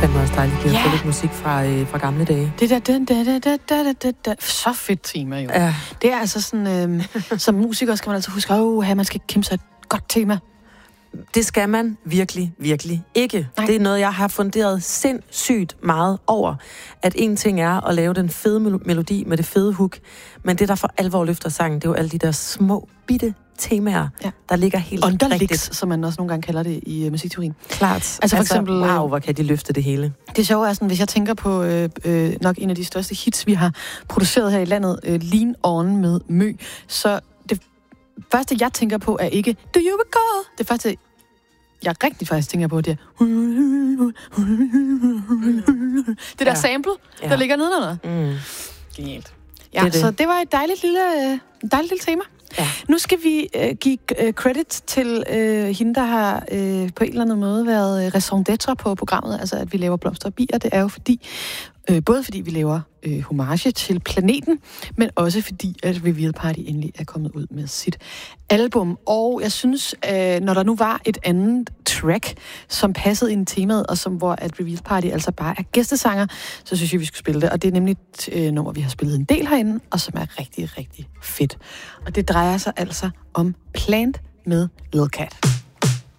fandme også dejligt at få lidt musik fra gamle dage. Det der. Så fedt tema jo. Ja. Det er altså sådan, som musiker skal man altså huske, man skal kæmpe sig et godt tema. Det skal man virkelig, virkelig ikke. Nej. Det er noget, jeg har funderet sindssygt meget over. At en ting er at lave den fede melodi med det fede hook, men det, der for alvor løfter sangen, det er jo alle de der små, bitte temaer, der ligger helt underligs, som man også nogle gange kalder det i musikteorien. Klart. Altså for eksempel, wow, hvor kan de løfte det hele. Det sjove er sådan, hvis jeg tænker på nok en af de største hits, vi har produceret her i landet, Lean On med Mø, så det første, jeg tænker på, er ikke Do You Recall? Det første, jeg rigtig faktisk tænker på, det er det der sample, der ligger nedenunder. Genialt. Ja, så det var et dejligt lille tema. Ja. Nu skal vi give credit til hende, der har på en eller anden måde været raison d'être på programmet, altså at vi laver Blomster og Bier. Det er jo fordi, både fordi vi laver homage til planeten, men også fordi, at Reveal Party endelig er kommet ud med sit album. Og jeg synes, når der nu var et andet track, som passede ind i temaet, og hvor at Reveal Party altså bare er gæstesanger, så synes jeg, vi skulle spille det. Og det er nemlig et nummer, vi har spillet en del herinde, og som er rigtig, rigtig fedt. Og det drejer sig altså om Plant med Lil Cat.